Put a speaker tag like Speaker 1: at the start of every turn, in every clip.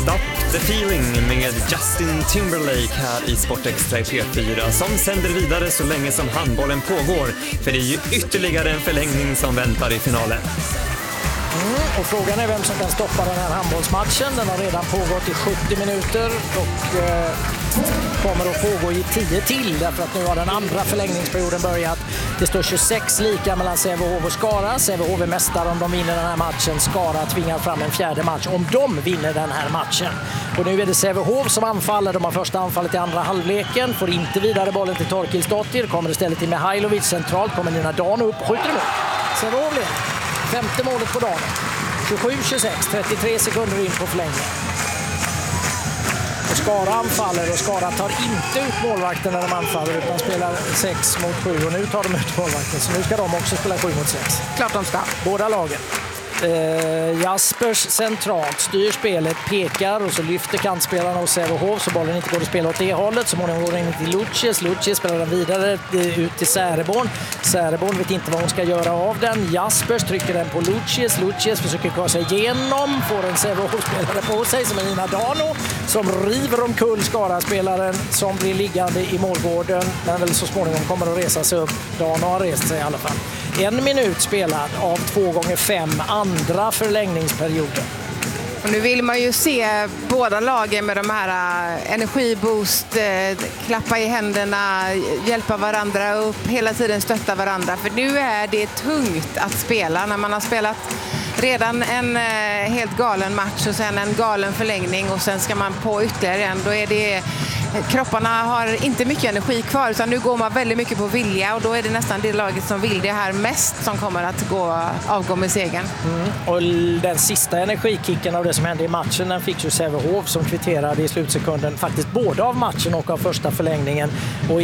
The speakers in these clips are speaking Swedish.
Speaker 1: Stop the feeling med Justin Timberlake här i Sportextra i P4 som sänder vidare så länge som handbollen pågår, för det är ju ytterligare en förlängning som väntar i finalen.
Speaker 2: Och frågan är vem som kan stoppa den här handbollsmatchen. Den har redan pågått i 70 minuter och kommer att pågå i 10 till, därför att nu har den andra förlängningsperioden börjat. Det står 26 lika mellan Sävehof och Skara. Sävehof är mästare om de vinner den här matchen. Skara tvingar fram en fjärde match om de vinner den här matchen. Och nu är det Sävehof som anfaller. De har första anfallet i andra halvleken. Får inte vidare bollen till Torkilsdottir. Kommer istället till Mihailovic centralt. Kommer Nina Dan upp. Skjuter emot. Sävehof leder. Femte målet på dagen. 27-26. 33 sekunder in på förlängningen. Och Skara anfaller och Skara tar inte ut målvakten när de anfaller utan spelar 6 mot 7 och nu tar de ut målvakten, så nu ska de också spela 7 mot 6.
Speaker 3: Klart de ska.
Speaker 2: Båda lagen. Jaspers centralt styr spelet, pekar och så lyfter kantspelarna hos Sävehof så bollen inte går att spela åt det hållet. Så många går in till Lucius. Lucius spelar den vidare ut till Säreborn. Säreborn vet inte vad hon ska göra av den. Jaspers trycker den på Lucius. Lucius försöker ta sig igenom. Får en Sävehof-spelare på sig som är Nina Dano som river omkull Skara-spelaren som blir liggande i målgården. Men väl så småningom kommer att resa sig upp. Dano har rest sig i alla fall. 1 minut spelad av 2x5 andra förlängningsperioden.
Speaker 3: Och nu vill man ju se båda lagen med de här energiboost, klappa i händerna, hjälpa varandra upp, hela tiden stötta varandra. För nu är det tungt att spela när man har spelat redan en helt galen match och sen en galen förlängning och sen ska man på ytterligare en. Då är det, kropparna har inte mycket energi kvar utan nu går man väldigt mycket på vilja och då är det nästan det laget som vill det här mest som kommer att avgå med segern.
Speaker 2: Och den sista energikicken av det som hände i matchen den fick ju Sävehof som kvitterade i slutsekunden faktiskt både av matchen och av första förlängningen. Och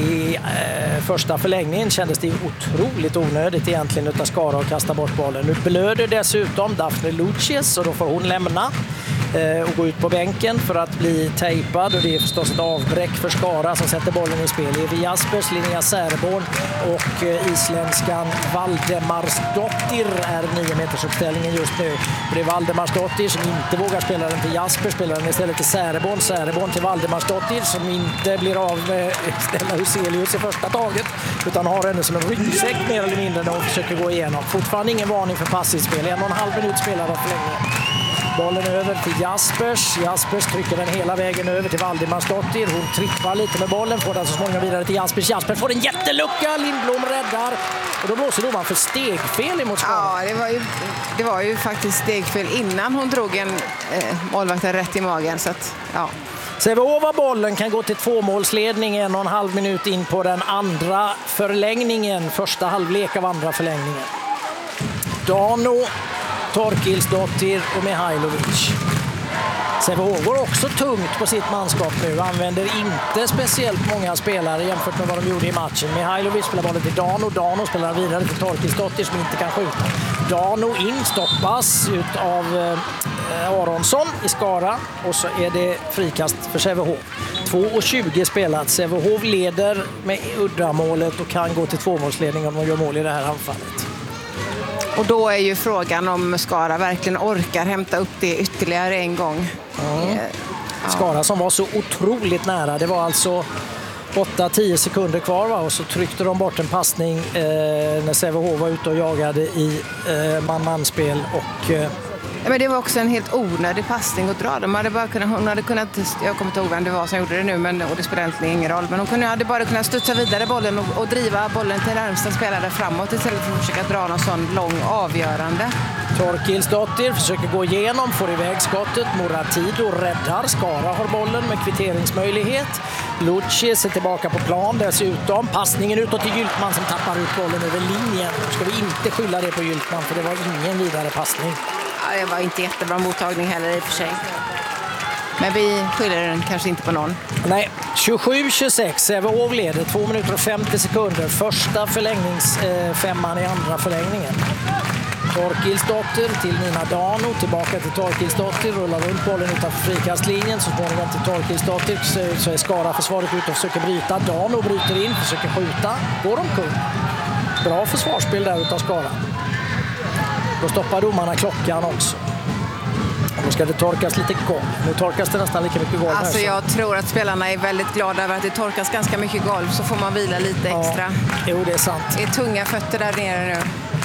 Speaker 2: i första förlängningen kändes det otroligt onödigt egentligen utav Skara att kasta bort bollen. Nu blöder dessutom Daphne Lucius och då får hon lämna och gå ut på bänken för att bli tejpad och det är förstås ett avbräck för Skara som sätter bollen i spel. Evi Jaspers, Linnea Säreborn och isländskan Valdemarsdottir är 9 meters uppställningen just nu. Det är Valdemarsdottir som inte vågar spela den till Jasper, spelar den istället till Säreborn. Säreborn till Valdemarsdottir som inte blir av med Stella Huselius i första taget utan har henne som en ryggsäck mer eller mindre när hon försöker gå igenom. Fortfarande ingen varning för passivspel. 1,5 minut spelad av förlängningen. Bollen över till Jaspers. Jaspers trycker den hela vägen över till Valdemarsdottir. Hon trippar lite med bollen. Får den så småningom vidare till Jaspers. Jaspers får en jättelucka. Lindblom räddar. Och då blåser domaren för stegfel emot Skara.
Speaker 3: Ja, det var ju faktiskt stegfel innan hon drog en målvakten rätt i magen. Så att, ja.
Speaker 2: Sävehof bollen kan gå till 2-målsledning 1,5 minut in på den andra förlängningen. Första halvlek av andra förlängningen. Dano, Torkilsdottir och Mihailovic. Sävehof går också tungt på sitt manskap nu. Använder inte speciellt många spelare jämfört med vad de gjorde i matchen. Mihailovic spelar bollen till Dano. Dano spelar vidare till Torkilsdottir som inte kan skjuta. Dano in stoppas ut av Aronsson i Skara. Och så är det frikast för Sävehof. 2:20 spelat. Sävehof leder med uddamålet och kan gå till 2-målsledning om de gör mål i det här anfallet.
Speaker 3: Och då är ju frågan om Skara verkligen orkar hämta upp det ytterligare en gång.
Speaker 2: Skara som var så otroligt nära. Det var alltså 8-10 sekunder kvar va? Och så tryckte de bort en passning när Sävehof var ute och jagade i man-man-spel och
Speaker 3: men det var också en helt onödig passning att dra. Hon hade kunnat, jag kommer inte ihåg vem det var som gjorde det nu, och det spelar egentligen ingen roll. Men hon hade bara kunnat studsa vidare bollen och driva bollen till närmsta spelare framåt istället för att försöka dra någon sån lång avgörande.
Speaker 2: Torkilsdottir försöker gå igenom, får iväg skottet. Moratido räddar. Skara har bollen med kvitteringsmöjlighet. Lucius är tillbaka på plan dessutom. Passningen utåt till Gyltman som tappar ut bollen över linjen. Nu ska vi inte skylla det på Gyltman för det var ingen vidare passning.
Speaker 3: Det var inte jättebra mottagning heller i och för sig. Men vi skyller den kanske inte på någon.
Speaker 2: Nej, 27-26. Sävehof leder 2 minuter och 50 sekunder. Första förlängningsfemman i andra förlängningen. Torkilsdottir till Nina Dano. Tillbaka till Torkilsdottir. Rullar runt bollen utanför frikastlinjen. Så småningom till Torkilsdottir. Så är Skara försvaret ut och försöker bryta. Dano bryter in, försöker skjuta. Går omkull. Bra försvarsspel där utav Skara. Då stoppar domarna klockan också. Då ska det torkas lite golv. Nu torkas det nästan lika mycket golv.
Speaker 3: Alltså jag tror att spelarna är väldigt glada över att det torkas ganska mycket golv, så får man vila lite extra.
Speaker 2: Jo, det är sant.
Speaker 3: Det är tunga fötter där nere nu.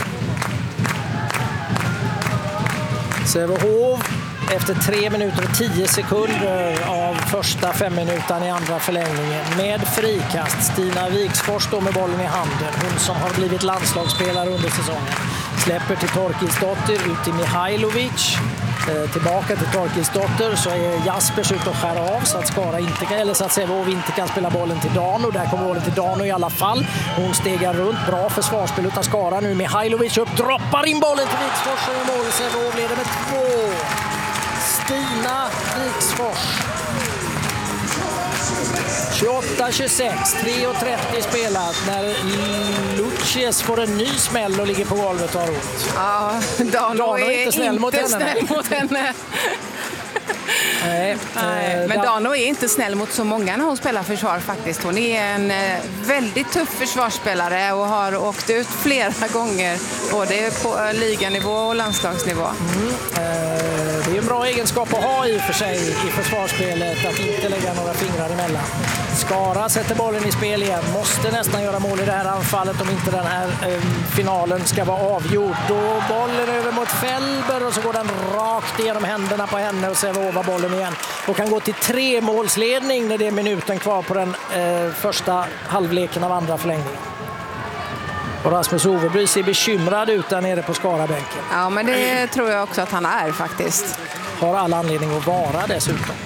Speaker 2: Sävehof efter 3 minuter och 10 sekunder av första 5 minuterna i andra förlängningen med frikast. Stina Viksfors står med bollen i handen. Hon som har blivit landslagsspelare under säsongen. Släpper till Torkilsdotter, ut till Mihailovic. Tillbaka till Torkilsdotter, så är Jaspers ut och skär av så att Skara inte kan, eller så att Sävehof inte kan spela bollen till Dano. Där kommer bollen till Dano i alla fall. Hon stegar runt, bra försvarsspel utan Skara nu. Mihailovic upp, droppar in bollen till Viksfors och i mål. Sävehof leder med 2. Stina Viksfors. 28-26, 3:30 spelat när Lucies får en ny smäll och ligger på golvet och har ont.
Speaker 3: Ja, Dano är inte snäll mot henne. Nej, men Dano är inte snäll mot så många när hon spelar försvar faktiskt. Hon är en väldigt tuff försvarsspelare och har åkt ut flera gånger både på liganivå och landslagsnivå.
Speaker 2: Det är en bra egenskap att ha i och för sig i försvarsspelet, att inte lägga några fingrar emellan. Skara sätter bollen i spel igen, måste nästan göra mål i det här anfallet om inte den här finalen ska vara avgjord. Då bollen över mot Felber och så går den rakt igenom händerna på henne och Sävehof har bollen igen. Och kan gå till 3-målsledning när det är minuten kvar på den första halvleken av andra förlängningen. Och Rasmus Oveby ser bekymrad ut där nere på Skara-bänken.
Speaker 3: Ja, men det tror jag också att han är faktiskt.
Speaker 2: Har alla anledning att vara dessutom.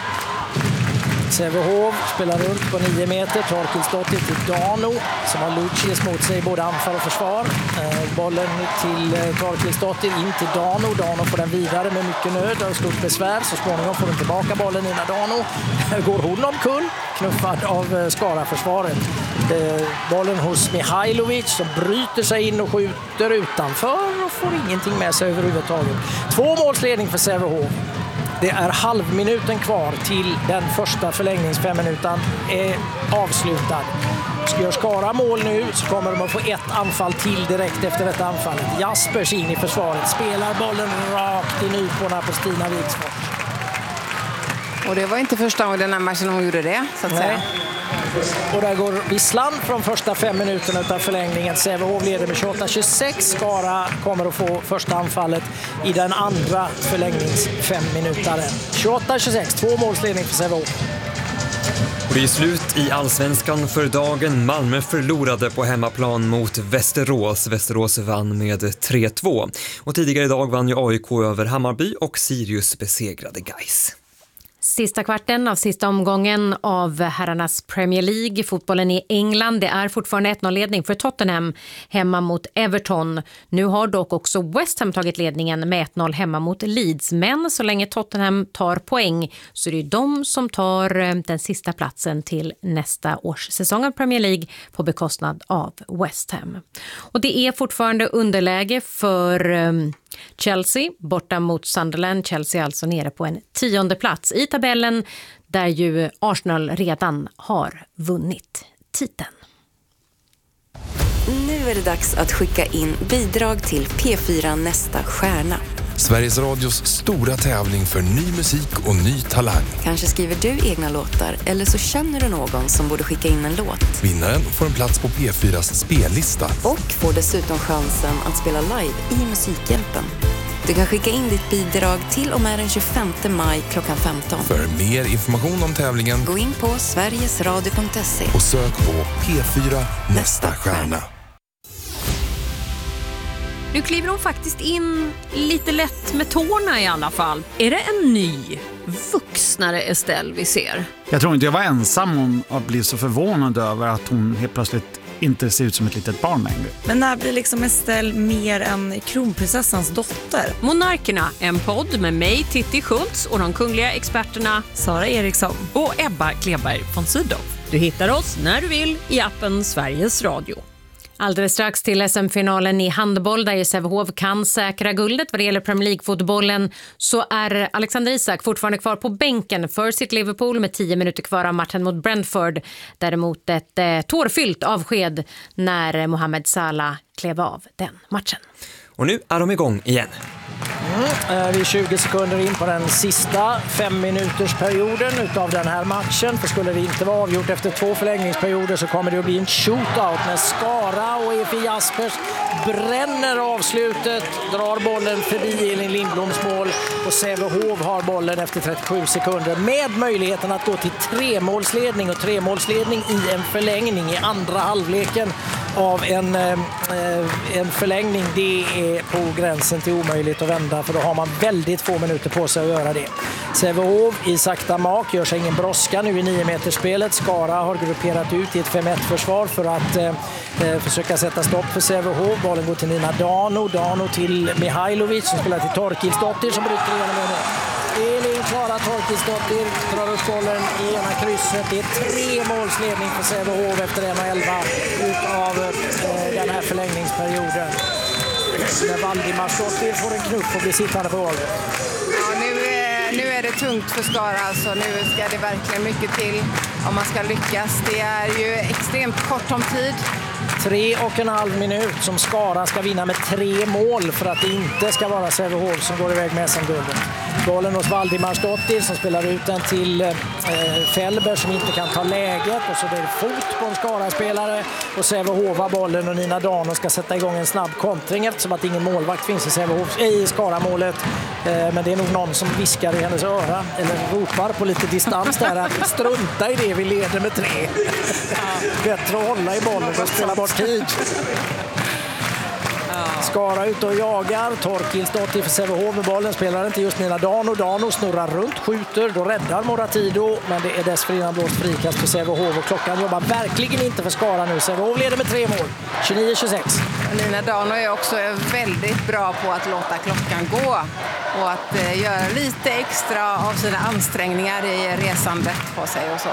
Speaker 2: Sävehof spelar runt på 9 meter. Torkilsdotter till Dano som har Lucies mot sig både anfall och försvar. Bollen till Torkilsdotter in till Dano. Dano får den vidare med mycket nöd och stort besvär. Så småningom får den tillbaka bollen in till Dano. Går hon omkull, knuffad av Skara-försvaret. Bollen hos Mihailovic som bryter sig in och skjuter utanför och får ingenting med sig överhuvudtaget. 2 målsledning för Sävehof. Det är halvminuten kvar till den första förlängningsfemminuten är avslutad. Gör Skara mål nu så kommer de att få ett anfall till direkt efter detta anfallet. Jaspers in i försvaret, spelar bollen rakt i nyporna på Stina Viksfors.
Speaker 3: Och det var inte första gången den här matchen hon gjorde det, så att säga.
Speaker 2: Och där går visslan från första 5 minuterna av förlängningen. Sävehof leder med 28-26. Skara kommer att få första anfallet i den andra förlängnings 5 minuter. 28-26, 2 målsledning för Sävehof.
Speaker 1: Och det är slut i Allsvenskan för dagen. Malmö förlorade på hemmaplan mot Västerås. Västerås vann med 3-2. Och tidigare idag vann ju AIK över Hammarby och Sirius besegrade Gais.
Speaker 4: Sista kvarten av sista omgången av herrarnas Premier League. Fotbollen i England, det är fortfarande 1-0-ledning för Tottenham hemma mot Everton. Nu har dock också West Ham tagit ledningen med 1-0 hemma mot Leeds. Men så länge Tottenham tar poäng så är det de som tar den sista platsen till nästa års säsong av Premier League på bekostnad av West Ham. Och det är fortfarande underläge för Chelsea borta mot Sunderland. Chelsea alltså nere på en 10:e plats i tabellen där ju Arsenal redan har vunnit titeln.
Speaker 5: Nu är det dags att skicka in bidrag till P4 Nästa stjärna.
Speaker 6: Sveriges Radios stora tävling för ny musik och ny talang.
Speaker 5: Kanske skriver du egna låtar eller så känner du någon som borde skicka in en låt.
Speaker 6: Vinnaren får en plats på P4s spellista.
Speaker 5: Och får dessutom chansen att spela live i Musikhjälpen. Du kan skicka in ditt bidrag till och med den 25 maj klockan 15.
Speaker 6: För mer information om tävlingen,
Speaker 5: gå in på sverigesradio.se
Speaker 6: och sök på P4 Nästa stjärna.
Speaker 7: Nu kliver hon faktiskt in lite lätt med tårna i alla fall. Är det en ny, vuxnare Estelle vi ser?
Speaker 8: Jag tror inte jag var ensam om att bli så förvånad över att hon helt plötsligt inte ser ut som ett litet barn längre.
Speaker 9: Men när blir liksom Estelle mer än kronprinsessans dotter?
Speaker 7: Monarkerna, en podd med mig, Titti Schultz, och de kungliga experterna
Speaker 9: Sara Eriksson
Speaker 7: och Ebba Kleberg von Sydow. Du hittar oss när du vill i appen Sveriges Radio.
Speaker 4: Alldeles strax till SM-finalen i handboll där Sävehof kan säkra guldet. Vad det gäller Premier League-fotbollen så är Alexander Isak fortfarande kvar på bänken för sitt Liverpool med 10 minuter kvar av matchen mot Brentford. Däremot ett tårfyllt avsked när Mohamed Salah klev av den matchen.
Speaker 1: Och nu är de igång igen.
Speaker 2: Vi är 20 sekunder in på den sista 5-minutersperioden utav den här matchen. För skulle det inte vara avgjort efter 2 förlängningsperioder så kommer det att bli en shootout när Skara och Efi Jaspers bränner avslutet, drar bollen förbi Elin Lindbloms mål och Sävehof har bollen efter 37 sekunder med möjligheten att gå till 3-målsledning och 3-målsledning i en förlängning i andra halvleken av en förlängning. Det är på gränsen till omöjligt att vända, för då har man väldigt få minuter på sig att göra det. Sävehof i sakta mak, gör sig ingen brådska nu i 9-metersspelet. Skara har grupperat ut i ett 5-1-försvar för att försöka sätta stopp för Sävehof. Bollen går till Nina Dano till Mihailovic som spelar till Torkilsdottir som bryter igenom över. Elin klarar Torkilsdottir, drar upp bollen i ena krysset. Det är 3-målsledning för Sävehof efter 1:11 utav den här förlängningsperioden. När Valdimarsdottir får en knuff och blir sittande på golvet.
Speaker 3: Ja, nu är det tungt för Skara. Alltså, nu ska det verkligen mycket till om man ska lyckas. Det är ju extremt kort om tid.
Speaker 2: 3,5 minut som Skara ska vinna med 3 mål för att det inte ska vara Sävehof som går iväg med SM-guldet. Bollen hos Valdimarsdottir som spelar ut den till Fellberg som inte kan ta läget, och så blir det fot på en Skara-spelare och Sävehof har bollen och Nina Dano ska sätta igång en snabb kontring eftersom att ingen målvakt finns i Skara-målet. Men det är nog någon som viskar i hennes öra eller ropar på lite distans där att strunta i det, vi leder med 3. Bättre att hålla i bollen och spela bort tid. Skara ut och jagar. Torkilsdottir för Sävehof med bollen. Spelar inte just Nina Dano. Dano snurrar runt, skjuter. Då räddar Moratido. Men det är dessförinnan blåst frikast för Sävehof. Och klockan jobbar verkligen inte för Skara nu. Sävehof leder med 3 mål. 29-26.
Speaker 3: Nina Dano är också väldigt bra på att låta klockan gå. Och att göra lite extra av sina ansträngningar i resandet på sig och så.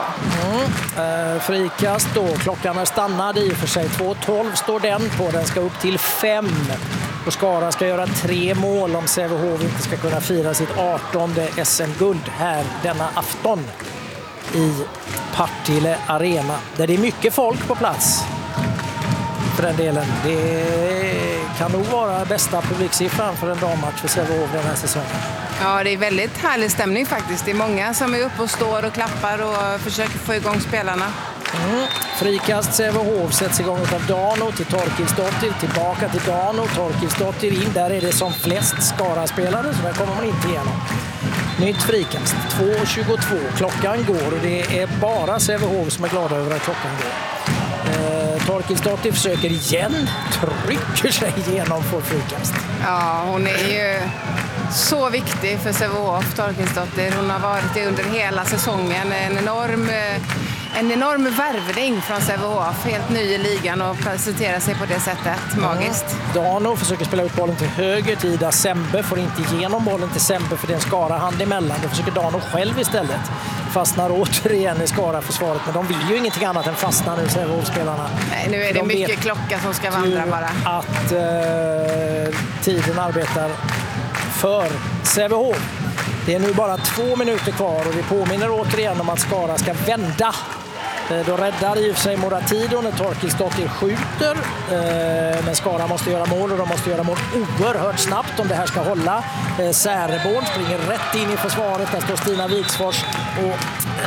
Speaker 2: Frikast då. Klockan är stannad i och för sig. 2:12 står den på. Den ska upp till 5. Och Skara ska göra 3 mål om Sävehof inte ska kunna fira sitt 18:e SM-guld här denna afton i Partille Arena. Där det är mycket folk på plats. För den delen. Det kan nog vara bästa publiksiffran för en dammatch för Sävehof den här säsongen.
Speaker 3: Ja, det är väldigt härlig stämning faktiskt. Det är många som är uppe och står och klappar och försöker få igång spelarna.
Speaker 2: Frikast Sävehof sätts igång av Dano till Torkilsdottir, tillbaka till Dano, Torkilsdottir in. Där är det som flest Skara-spelare så där kommer man inte igenom. Nytt frikast, 2:22. Klockan går och det är bara Sävehof som är glada över att klockan går. Torkilsdottir försöker igen, trycker sig igenom för frikast.
Speaker 3: Ja, hon är ju så viktig för Sävehof, Torkilsdottir. Hon har varit det under hela säsongen. En enorm värvning från Sävehof, helt ny i ligan och presentera sig på det sättet, magiskt.
Speaker 2: Dano försöker spela ut bollen till höger till Ida Sembe, får inte igenom bollen till Sembe för det är en Skara-hand emellan. Då försöker Dano själv istället. Fastnar återigen i Skara-försvaret, men de vill ju ingenting annat än fastna nu, Sävehof-spelarna.
Speaker 3: Nej, nu är det mycket klocka som ska vandra bara.
Speaker 2: Att tiden arbetar för Sävehof. Det är nu bara 2 minuter kvar och vi påminner återigen om att Skara ska vända. Då räddar i och för sig Moratido när Torkilsdottir skjuter. Men Skara måste göra mål och de måste göra mål oerhört snabbt om det här ska hålla. Säreborn springer rätt in i försvaret. Där står Stina Viksfors och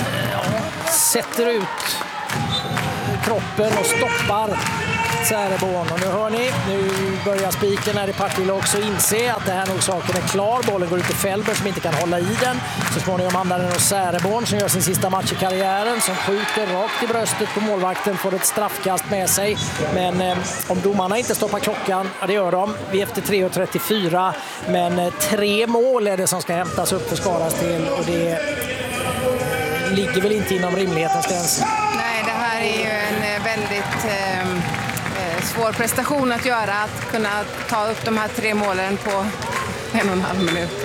Speaker 2: sätter ut kroppen och stoppar Säreborn. Och nu hör ni, nu börjar spiken här i Partille också inse att det här nog saken är klar. Bollen går ut till Fellberg som inte kan hålla i den. Så småningom hamnar den hos Säreborn som gör sin sista match i karriären, som skjuter rakt i bröstet på målvakten, får ett straffkast med sig. Men om domarna inte stoppar klockan, ja det gör de. Vi är efter 3:34, men 3 mål är det som ska hämtas upp för Skaras del och det ligger väl inte inom rimlighetens gräns.
Speaker 3: Nej, det här är ju en väldigt svår prestation att göra, att kunna ta upp de här 3 målen på 1,5 minut.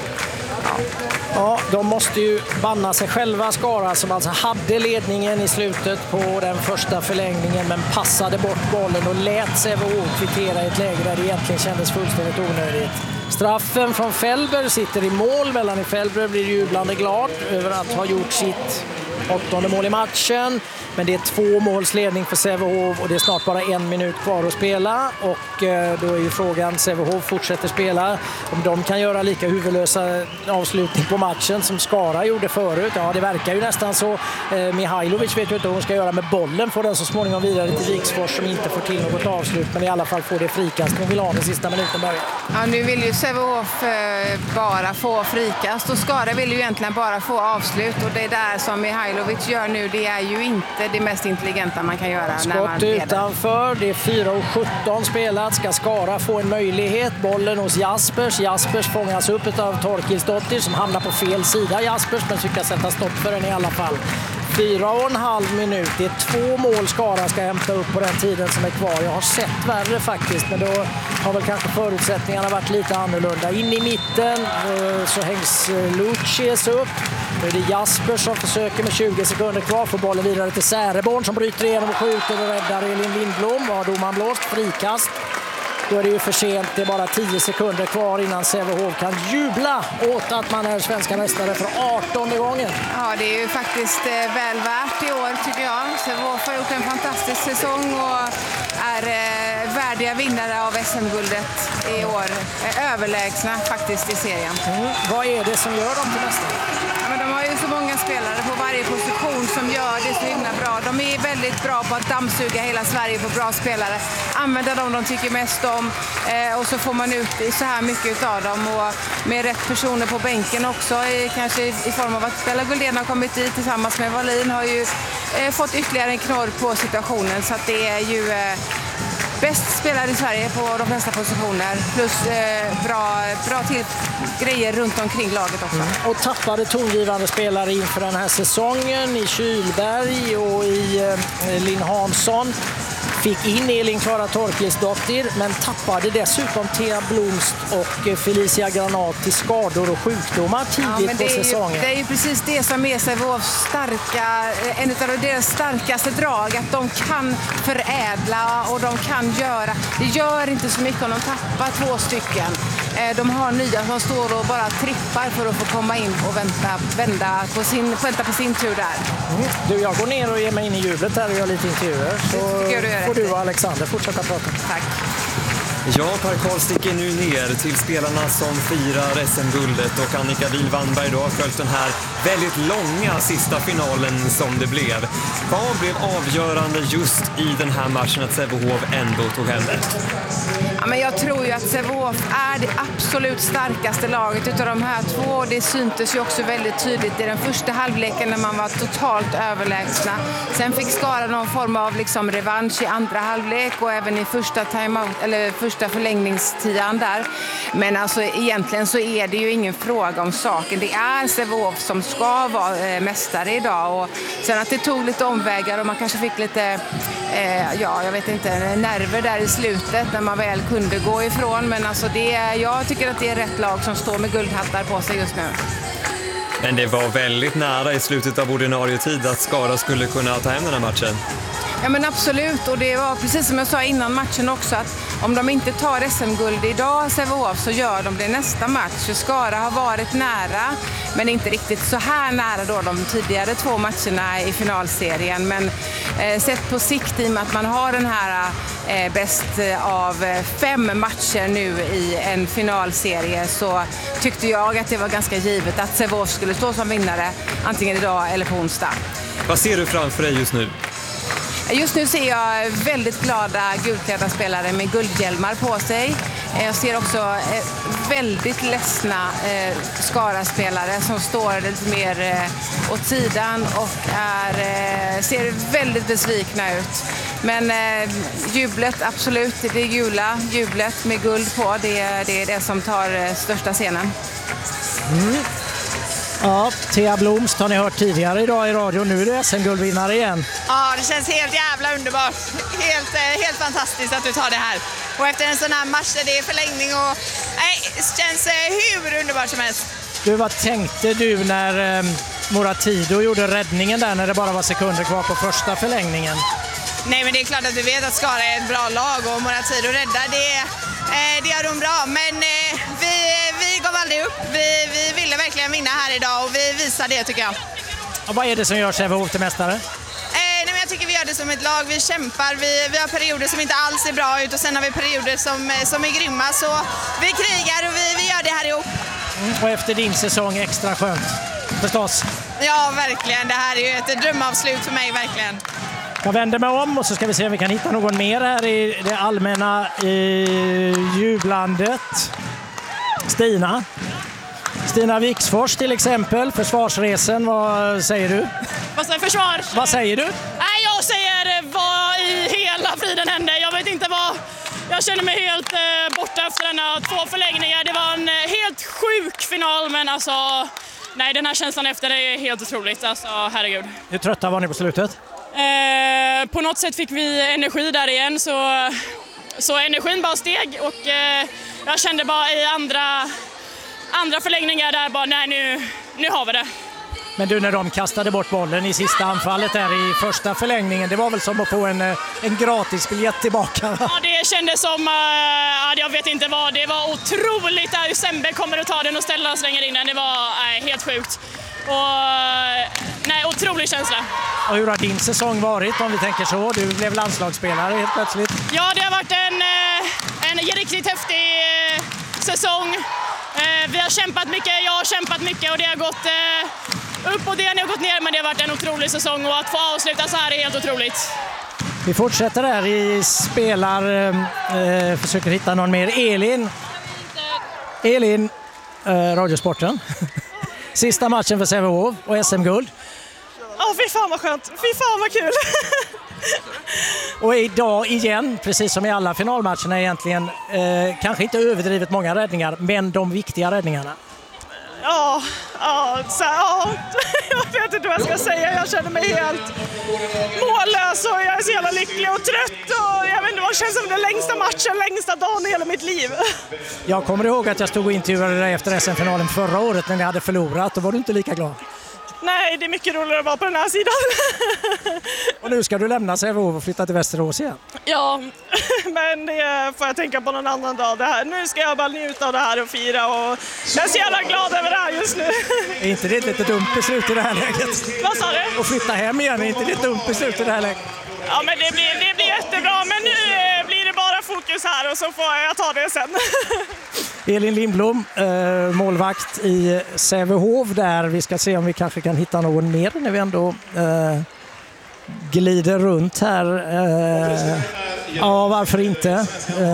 Speaker 2: Ja, de måste ju banna sig själva, Skara, som alltså hade ledningen i slutet på den första förlängningen men passade bort bollen och lät Sävehof kvittera i ett läge där det egentligen kändes fullständigt onödigt. Straffen från Fellberg sitter i mål. Melanie Fellberg blir jublande glad över att ha gjort sitt 8:e mål i matchen. Men det är 2 målsledning för Sävehof och det är snart bara 1 minut kvar att spela. Och då är ju frågan, Sävehof fortsätter spela. Om de kan göra lika huvudlösa avslutning på matchen som Skara gjorde förut. Ja, det verkar ju nästan så. Mihailovic vet ju inte vad hon ska göra med bollen. Får den så småningom vidare till Viksfors som inte får till något avslut. Men i alla fall får det frikast. Men vill ha den sista minuten börja.
Speaker 3: Ja, nu vill ju Sävehof bara få frikast och Skara vill ju egentligen bara få avslut. Och det där som Mihailovic gör nu, det är ju inte det mest intelligenta man kan göra.
Speaker 2: Skott
Speaker 3: när man leder.
Speaker 2: Utanför, det är 4:17 spelat. Ska Skara få en möjlighet? Bollen hos Jaspers. Jaspers fångas upp av Torkilsdottir som hamnar på fel sida. Jaspers, men lyckas sätta stopp för den i alla fall. 4,5 minut. Det är 2 mål Skara ska hämta upp på den tiden som är kvar. Jag har sett värre faktiskt, men då har väl kanske förutsättningarna varit lite annorlunda. In i mitten så hängs Lucius upp. Nu är det Jasper som försöker med 20 sekunder kvar. Får bollen vidare till Säreborn som bryter igenom och skjuter och räddar Elin Lindblom. Har domaren blåst frikast. Då är det ju för sent. Det är bara 10 sekunder kvar innan Sävehof kan jubla åt att man är svenska mästare för 18:e gången.
Speaker 3: Ja, det är ju faktiskt väl värt i år tycker jag. Sävehof har gjort en fantastisk säsong och är värdiga vinnare av SM-guldet i år. Överlägsna faktiskt i serien.
Speaker 2: Vad är det som gör dem till mästare?
Speaker 3: Ja, men de har ju så många spelare på varje position som gör det så himla bra. De är väldigt bra på att dammsuga hela Sverige på bra spelare. Använda dem de tycker mest om och så får man ut så här mycket av dem och med rätt personer på bänken också. Kanske i form av att Bella Guldén har kommit dit tillsammans med Wallin har ju fått ytterligare en knorr på situationen så att det är ju bäst spelare i Sverige på de flesta positioner plus bra till grejer runt omkring laget också.
Speaker 2: Och tappade tongivande spelare inför den här säsongen i Kylberg och i Linn Hansson. Fick in Elin Klara Torkilsdottir men tappade dessutom Thea Blomst och Felicia Granat till skador och sjukdomar tidigt på säsongen.
Speaker 3: Det är ju precis det som är Sävehofs en av deras starkaste drag, att de kan förädla och de kan göra. Det gör inte så mycket om de tappar 2 stycken. De har nya som står och bara trippar för att få komma in och vänta på sin tur där.
Speaker 2: Du, jag går ner och ger mig in i jublet här och gör lite intervjuer. Så får du och Alexander fortsätta prata.
Speaker 3: Tack.
Speaker 1: Ja, Per Karl sticker nu ner till spelarna som firar SM-guldet och Annika Wihl-Wannberg då har följt den här väldigt långa sista finalen som det blev. Vad blev avgörande just i den här matchen att Sävehof ändå tog hem det?
Speaker 3: Ja, men jag tror ju att Sävehof är det absolut starkaste laget utav de här 2. Det syntes ju också väldigt tydligt i den första halvleken när man var totalt överlägsna. Sen fick Skara någon form av liksom revansch i andra halvlek och även i första timeout eller första förlängningstian där. Men alltså egentligen så är det ju ingen fråga om saken. Det är Sävehof som ska vara mästare idag och sen att det tog lite omvägar och man kanske fick lite jag vet inte, nerver där i slutet när man väl kunde gå ifrån. Men alltså jag tycker att det är rätt lag som står med guldhattar på sig just nu.
Speaker 1: Men det var väldigt nära i slutet av ordinarie tid att Skara skulle kunna ta hem den här matchen.
Speaker 3: Ja men absolut, och det var precis som jag sa innan matchen också att om de inte tar SM-guld idag Sävehof så gör de det nästa match. För Skara har varit nära men inte riktigt så här nära då de tidigare 2 matcherna i finalserien. Men sett på sikt i och med att man har den här bäst av 5 matcher nu i en finalserie så tyckte jag att det var ganska givet att Sävehof skulle stå som vinnare antingen idag eller på onsdag.
Speaker 1: Vad ser du framför dig just nu?
Speaker 3: Just nu ser jag väldigt glada gulklädda spelare med guldhjälmar på sig. Jag ser också väldigt ledsna Skara-spelare som står lite mer åt sidan och ser väldigt besvikna ut. Men jublet, absolut, det gula jublet med guld på, det är det som tar största scenen.
Speaker 2: Ja, Thea Blomst har ni hört tidigare idag i radio. Nu är det SM-guldvinnare igen.
Speaker 10: Ja, det känns helt jävla underbart. Helt fantastiskt att du tar det här. Och efter en sån här match där det är förlängning och det känns hur underbart som helst.
Speaker 2: Du, vad tänkte du när Moratido gjorde räddningen där när det bara var sekunder kvar på första förlängningen?
Speaker 10: Nej, men det är klart att du vet att Skara är ett bra lag och Moratido räddar det gör de bra. Men vi gav aldrig upp. Vi ville verkligen vinna här idag och vi visar det tycker jag.
Speaker 2: Och vad är det som gör Sävehof till mästare?
Speaker 10: Jag tycker vi gör det som ett lag, vi kämpar, vi har perioder som inte alls ser bra ut och sen har vi perioder som är grymma, så vi krigar och vi gör det här ihop.
Speaker 2: Och efter din säsong extra skönt, förstås.
Speaker 10: Ja, verkligen. Det här är ju ett drömavslut för mig, verkligen.
Speaker 2: Jag vänder mig om och så ska vi se om vi kan hitta någon mer här i det allmänna jublandet. Stina Viksfors till exempel, försvarsresen, vad säger du?
Speaker 11: Vad säger försvar?
Speaker 2: Vad säger du?
Speaker 11: Nej, jag säger vad i hela friden hände. Jag vet inte vad. Jag känner mig helt borta efter denna 2 förlängningar. Det var en helt sjuk final, men alltså nej, den här känslan efter är helt otroligt. Alltså, herregud.
Speaker 2: Hur trötta var ni på slutet?
Speaker 11: På något sätt fick vi energi där igen, så energin bara steg och jag kände bara i andra förlängningar där bara nej, nu har vi det.
Speaker 2: Men du, när de kastade bort bollen i sista anfallet där i första förlängningen, det var väl som att få en gratis biljett tillbaka, va?
Speaker 11: Ja, det kändes som, jag vet inte vad, det var otroligt där Sembe kommer att ta den och ställa och slänger in den, det var helt sjukt. Och otrolig känsla.
Speaker 2: Och hur har din säsong varit, om vi tänker så? Du blev landslagsspelare helt plötsligt.
Speaker 11: Ja, det har varit en riktigt häftig säsong. Vi har kämpat mycket, jag har kämpat mycket och det har gått upp och det har gått ner, men det har varit en otrolig säsong och att få avsluta så här är helt otroligt.
Speaker 2: Vi fortsätter här i försöker hitta någon mer. Elin, Radiosporten. Sista matchen för Sävehof och SM-guld.
Speaker 11: Fy fan vad skönt, fy fan vad kul.
Speaker 2: Och idag igen, precis som i alla finalmatcherna egentligen, kanske inte överdrivet många räddningar, men de viktiga räddningarna.
Speaker 11: Ja, jag vet inte vad jag ska säga. Jag känner mig helt mållös och jag är så jävla lycklig och trött. Och jag vet inte, vad känns som den längsta matchen, längsta dagen i hela mitt liv.
Speaker 2: Jag kommer ihåg att jag stod och intervjuade dig efter SM-finalen förra året när ni hade förlorat. Då var du inte lika glad.
Speaker 11: Nej, det är mycket roligare att vara på den här sidan.
Speaker 2: Och nu ska du lämna Sävehof och flytta till Västerås igen.
Speaker 11: Ja, men det får jag tänka på någon annan dag. Nu ska jag bara njuta av det här och fira och jag är så jävla glad över det här just nu.
Speaker 2: Är inte det ett lite dumt beslut i det här läget?
Speaker 11: Vad sa du?
Speaker 2: Och flytta hem igen, är inte det ett dumt beslut i det här läget?
Speaker 11: Ja, men det blir jättebra, men nu blir det bara fokus här och så får jag ta det sen.
Speaker 2: Elin Lindblom, målvakt i Sävehof där. Vi ska se om vi kanske kan hitta någon mer när vi ändå glider runt här. Ja, varför inte?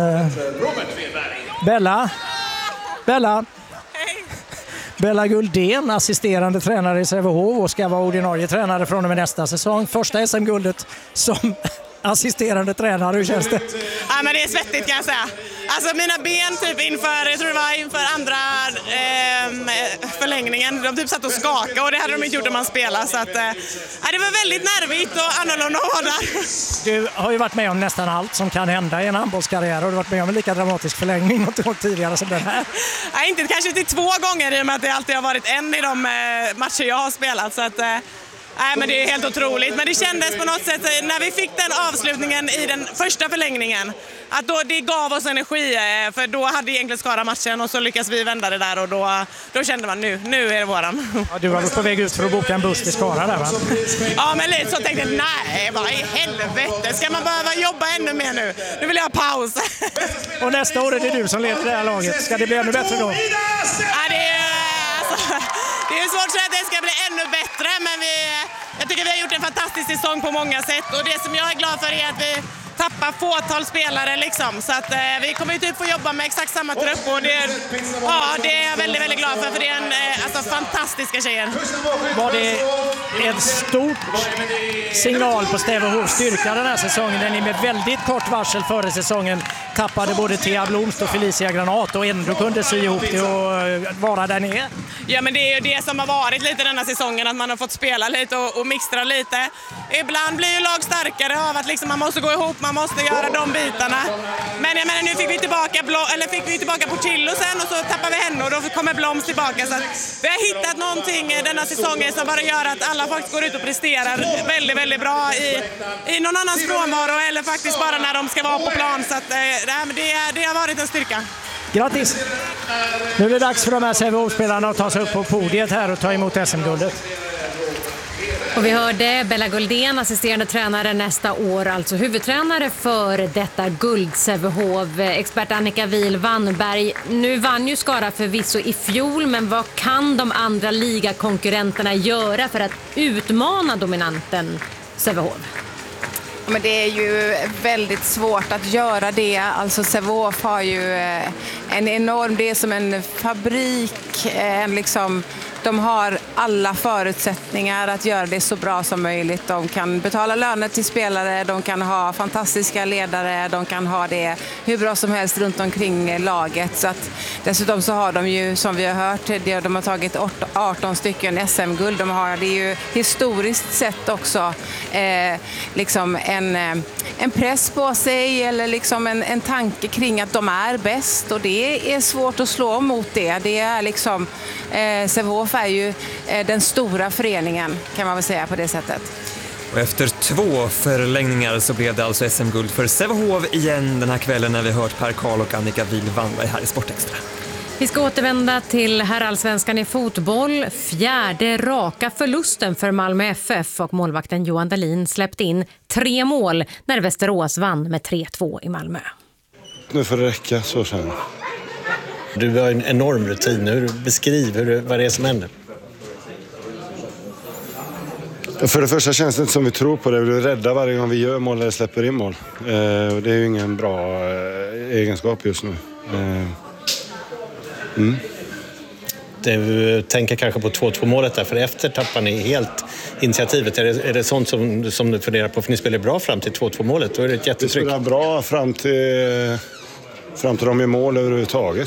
Speaker 2: Bella Guldén, assisterande tränare i Sävehof och ska vara ordinarie tränare från och med nästa säsong. Första SM-guldet som assisterande tränare, hur känns det?
Speaker 11: Ja, men det är svettigt kan jag säga. Alltså mina ben typ inför andra förlängningen, de typ satt och skakade och det hade de inte gjort om man spelar. Så att, det var väldigt nervigt och annorlunda att vara där.
Speaker 2: Du har ju varit med om nästan allt som kan hända i en handbollskarriär och du har varit med om en lika dramatisk förlängning något tidigare som den här.
Speaker 11: Nej, inte kanske till 2 gånger i och med att det alltid har varit en i de matcher jag har spelat. Så att, nej, men det är helt otroligt. Men det kändes på något sätt när vi fick den avslutningen i den första förlängningen att det gav oss energi, för då hade egentligen Skara matchen och så lyckas vi vända det där och då kände man nu är det våran.
Speaker 2: Ja, du var på väg ut för att boka en buss till Skara där, va?
Speaker 11: Ja, men lite så tänkte jag, nej, vad i helvete, ska man behöva jobba ännu mer nu? Nu vill jag ha paus.
Speaker 2: Och nästa år är det du som leder det här laget. Ska det bli ännu bättre då?
Speaker 11: Ja, det är svårt att säga att det ska bli ännu bättre, men jag tycker vi har gjort en fantastisk säsong på många sätt och det som jag är glad för är att vi tappar fåtal spelare liksom, så att vi kommer ju typ få jobba med exakt samma trupp och det är jag väldigt, väldigt glad för det är fantastiska tjejer.
Speaker 2: Var det en stor signal på Sävehofs styrka den här säsongen när ni med väldigt kort varsel före säsongen tappade både Thea Blomst och Felicia Granat och ändå kunde sy ihop det och vara där nere?
Speaker 11: Ja, men det är ju det som har varit lite denna säsongen, att man har fått spela lite och mixtra lite. Ibland blir ju lag starkare av att liksom man måste gå ihop, man måste göra de bitarna. Men jag menar, nu fick vi tillbaka Portillo sen och så tappar vi henne och då kommer Bloms tillbaka. Så att vi har hittat någonting denna säsongen som bara gör att alla faktiskt går ut och presterar väldigt, väldigt bra i någon annans frånvaro eller faktiskt bara när de ska vara på plan. Så att, det har varit en styrka.
Speaker 2: Grattis! Nu är det dags för de här Sävehof-spelarna att ta sig upp på podiet här och ta emot SM-guldet.
Speaker 4: Och vi hörde Bella Guldén, assisterande tränare nästa år, alltså huvudtränare för detta guld Sävehof. Expert Annika Wihl-Wannberg, nu vann ju Skara förvisso i fjol, men vad kan de andra ligakonkurrenterna göra för att utmana dominanten Sävehof?
Speaker 3: Men det är ju väldigt svårt att göra det. Alltså Sävehof har ju en enorm, det är som en fabrik, de har alla förutsättningar att göra det så bra som möjligt. De kan betala löner till spelare, de kan ha fantastiska ledare, de kan ha det hur bra som helst runt omkring laget. Så att, dessutom så har de ju, som vi har hört, de har tagit 18 stycken SM-guld. Det är ju historiskt sett också en press på sig eller en tanke kring att de är bäst, och det är svårt att slå mot det. Det är Sävehof är ju den stora föreningen, kan man väl säga på det sättet.
Speaker 1: Och efter 2 förlängningar så blev det alltså SM-guld för Sävehof igen den här kvällen, när vi hört Per Karl och Annika Wihl-Wannberg här i Sportextra.
Speaker 4: Vi ska återvända till herrallsvenskan i fotboll. 4:e raka förlusten för Malmö FF, och målvakten Johan Dahlin släppte in 3 mål när Västerås vann med 3-2 i Malmö.
Speaker 12: Nu får det räcka, så känner jag.
Speaker 13: Du har en enorm rutin nu. Beskriv vad det är som händer.
Speaker 12: För det första känns det inte som vi tror på det. Vi är rädda varje gång vi gör mål eller släpper in mål. Det är ju ingen bra egenskap just nu.
Speaker 13: Du tänker kanske på 2-2 målet där, för efter tappar ni helt initiativet. Är det sånt som du funderar på? För ni spelar bra fram till 2-2 målet. Då är det ett jättetryck.
Speaker 12: Vi spelar bra fram till de i mål överhuvudtaget.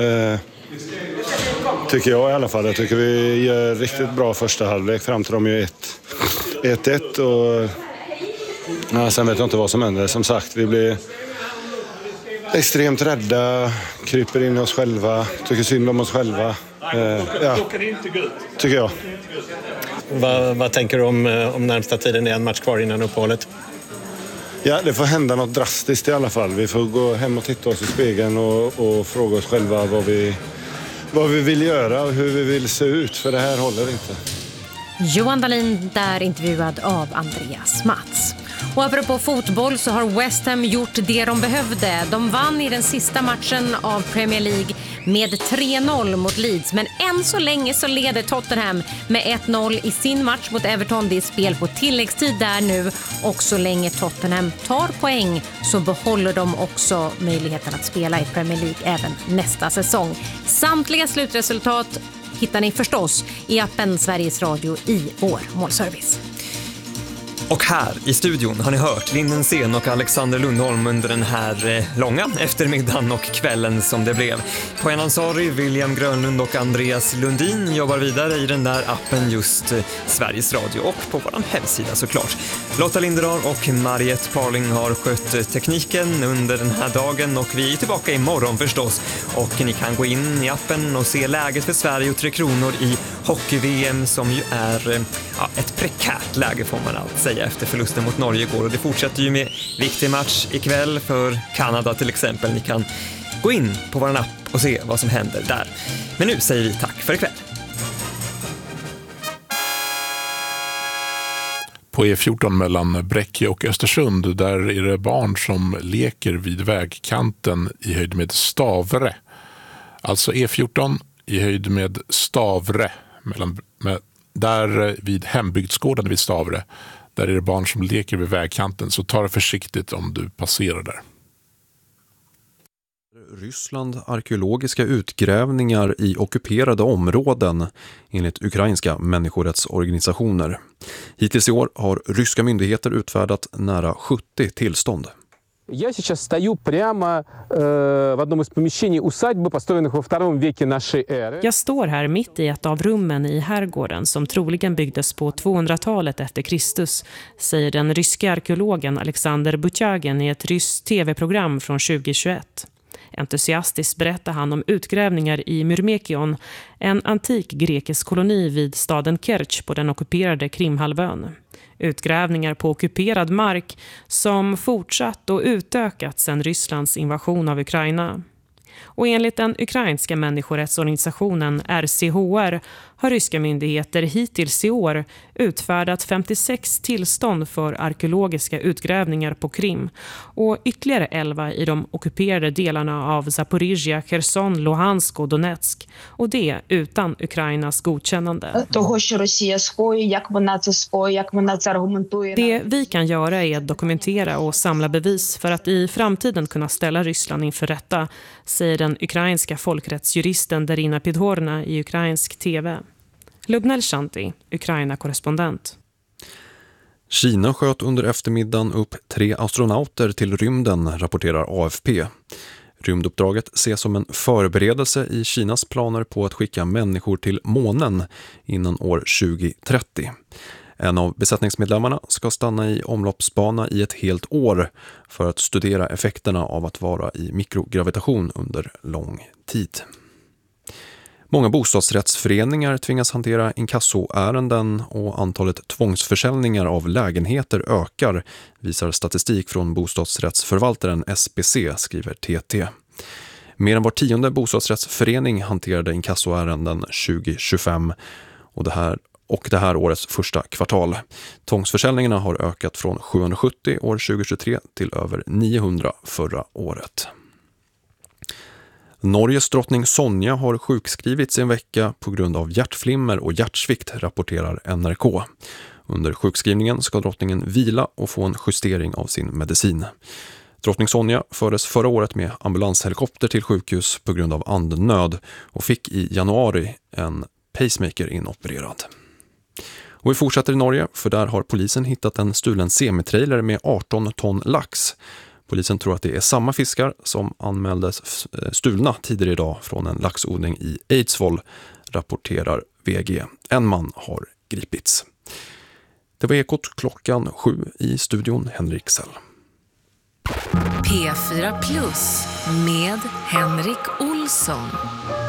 Speaker 12: Tycker jag i alla fall. Jag tycker vi gör riktigt bra första halvlek fram till de är 1-1 och sen vet jag inte vad som händer. Som sagt, vi blir extremt rädda, kryper in i oss själva, tycker synd om oss själva. Tycker jag.
Speaker 13: Vad tänker du om närmsta tiden? Det är en match kvar innan uppehållet.
Speaker 12: Ja, det får hända något drastiskt i alla fall. Vi får gå hem och titta oss i spegeln och fråga oss själva vad vi vill göra och hur vi vill se ut, för det här håller inte.
Speaker 4: Johan Dahlin där, intervjuad av Andreas Mats. Och apropå fotboll så har West Ham gjort det de behövde. De vann i den sista matchen av Premier League med 3-0 mot Leeds. Men än så länge så leder Tottenham med 1-0 i sin match mot Everton. Det är spel på tilläggstid där nu. Och så länge Tottenham tar poäng så behåller de också möjligheten att spela i Premier League även nästa säsong. Samtliga slutresultat hittar ni förstås i appen Sveriges Radio i vår målservice.
Speaker 1: Och här i studion har ni hört Linden Sen och Alexander Lundholm under den här långa eftermiddagen och kvällen som det blev. Poyan Ansari, William Grönlund och Andreas Lundin jobbar vidare i den där appen just Sveriges Radio och på vår hemsida såklart. Lotta Linderar och Mariette Parling har skött tekniken under den här dagen, och vi är tillbaka imorgon förstås. Och ni kan gå in i appen och se läget för Sverige och Tre Kronor i hockey-VM, som ju är ett prekärt läge får man allt säga efter förlusten mot Norge igår. Och det fortsätter ju med viktig match ikväll för Kanada till exempel. Ni kan gå in på vår app och se vad som händer där. Men nu säger vi tack för ikväll.
Speaker 6: På E14 mellan Bräcke och Östersund, där är det barn som leker vid vägkanten i höjd med Stavre. Alltså E14 i höjd med Stavre, där vid hembygdsgården vid Stavre. Där är det barn som leker vid vägkanten, så ta det försiktigt om du passerar där.
Speaker 14: Ryssland arkeologiska utgrävningar i ockuperade områden enligt ukrainska människorättsorganisationer. Hittills i år har ryska myndigheter utfärdat nära 70 tillstånd.
Speaker 15: Я сейчас стою прямо в одном из помещений усадьбы, построенных во втором веке нашей эры.
Speaker 16: Jag står här mitt i ett av rummen i herrgården som troligen byggdes på 200-talet efter Kristus, säger den ryska arkeologen Alexander Butjagin i ett ryskt tv-program från 2021. Entusiastiskt berättar han om utgrävningar i Myrmekion, en antik grekisk koloni vid staden Kerch på den ockuperade Krimhalvön. Utgrävningar på ockuperad mark som fortsatt och utökat sedan Rysslands invasion av Ukraina. Och enligt den ukrainska människorättsorganisationen RCHR har ryska myndigheter hittills i år utfärdat 56 tillstånd för arkeologiska utgrävningar på Krim och ytterligare 11 i de ockuperade delarna av Zaporizjzja, Kherson, Luhansk och Donetsk, och det utan Ukrainas godkännande. Det vi kan göra är att dokumentera och samla bevis för att i framtiden kunna ställa Ryssland inför rätta, säger den ukrainska folkrättsjuristen Darina Pidhorna i ukrainsk tv. Lubnel Shanti, Ukraina-korrespondent.
Speaker 14: Kina sköt under eftermiddagen upp 3 astronauter till rymden, rapporterar AFP. Rymduppdraget ses som en förberedelse i Kinas planer på att skicka människor till månen innan år 2030. En av besättningsmedlemmarna ska stanna i omloppsbana i ett helt år för att studera effekterna av att vara i mikrogravitation under lång tid. Många bostadsrättsföreningar tvingas hantera inkassoärenden och antalet tvångsförsäljningar av lägenheter ökar, visar statistik från bostadsrättsförvaltaren SBC, skriver TT. Mer än var 10:e bostadsrättsförening hanterade inkassoärenden 2025 och det här årets första kvartal. Tvångsförsäljningarna har ökat från 770 år 2023 till över 900 förra året. Norges drottning Sonja har sjukskrivits en vecka på grund av hjärtflimmer och hjärtsvikt, rapporterar NRK. Under sjukskrivningen ska drottningen vila och få en justering av sin medicin. Drottning Sonja fördes förra året med ambulanshelikopter till sjukhus på grund av andnöd och fick i januari en pacemaker inopererad. Och vi fortsätter i Norge, för där har polisen hittat en stulen semitrailer med 18 ton lax. Polisen tror att det är samma fiskar som anmäldes stulna tidigare idag från en laxodling i Eidsvoll, rapporterar VG. En man har gripits. Det var Ekot klockan 7 i studion, Henrik Sell.
Speaker 17: P4 Plus med Henrik Olsson.